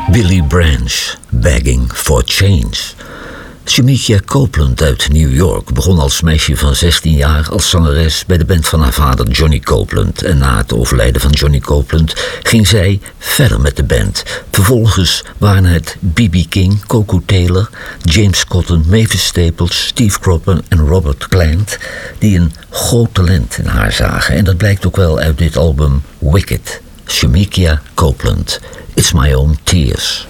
Billy Branch, Begging for Change. Shemekia Copeland uit New York begon als meisje van 16 jaar als zangeres bij de band van haar vader Johnny Copeland. En na het overlijden van Johnny Copeland ging zij verder met de band. Vervolgens waren het B.B. King, Coco Taylor, James Cotton, Mavis Staples, Steve Cropper en Robert Plant die een groot talent in haar zagen. En dat blijkt ook wel uit dit album Wicked. Shemekia Copeland, It's My Own Tears.